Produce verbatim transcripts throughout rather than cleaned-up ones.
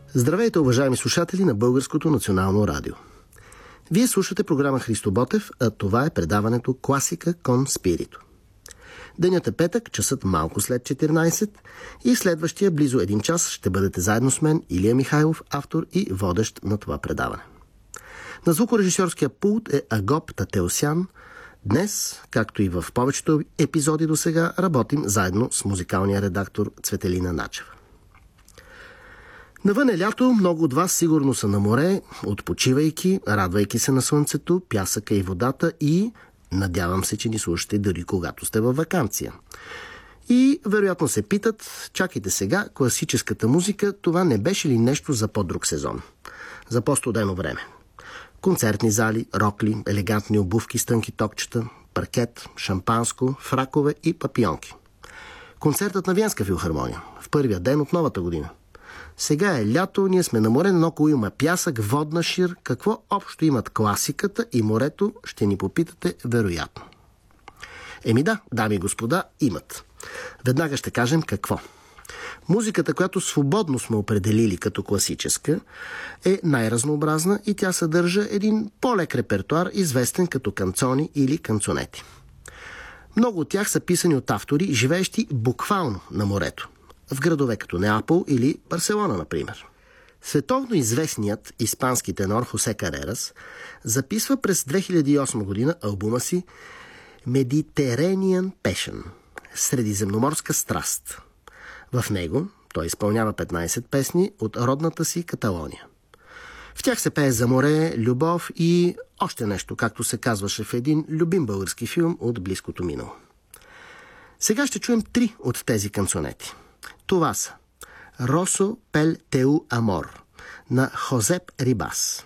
Здравейте, уважаеми слушатели на Българското национално радио. Вие слушате програма Христо Ботев, а това е предаването Класика кон Спирито. Денят е петък, часът малко след четиринайсет и следващия близо един час ще бъдете заедно с мен, Илия Михайлов, автор и водещ на това предаване. На звукорежисьорския пулт е Агоп Татеосян. Днес, както и в повечето епизоди до сега, работим заедно с музикалния редактор Цветелина Начева. Навън е лято, много от вас сигурно са на море, отпочивайки, радвайки се на слънцето, пясъка и водата и надявам се, че ни слушате дори когато сте във ваканция. И вероятно се питат, чакайте сега, класическата музика, това не беше ли нещо за по-друг сезон? За по-студено време. Концертни зали, рокли, елегантни обувки с тънки токчета, паркет, шампанско, фракове и папионки. Концертът на Виенска филхармония в първия ден от новата година. Сега е лято, ние сме на море, но около има пясък, водна шир. Какво общо имат класиката и морето, ще ни попитате вероятно. Еми да, дами и господа, имат. Веднага ще кажем какво. Музиката, която свободно сме определили като класическа, е най-разнообразна и тя съдържа един по-лек репертуар, известен като канцони или канцонети. Много от тях са писани от автори, живеещи буквално на морето. В градове като Неапол или Барселона, например. Световно известният испански тенор Хосе Карерас записва през две хиляди и осма година албума си Mediterranean Passion – Средиземноморска страст. В него той изпълнява петнайсет песни от родната си Каталония. В тях се пее за море, любов и още нещо, както се казваше в един любим български филм от близкото минало. Сега ще чуем три от тези канцонети. Това са Росо пел теу амор на Хозеп Рибас,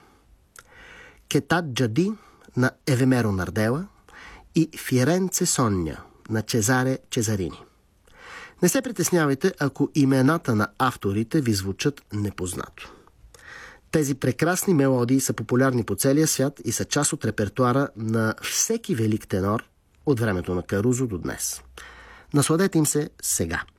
Кетат Джади на Евемеро Нардела и Фиренце Соння на Чезаре Чезарини. Не се притеснявайте, ако имената на авторите ви звучат непознато. Тези прекрасни мелодии са популярни по целия свят и са част от репертуара на всеки велик тенор от времето на Карузо до днес. Насладете им се сега.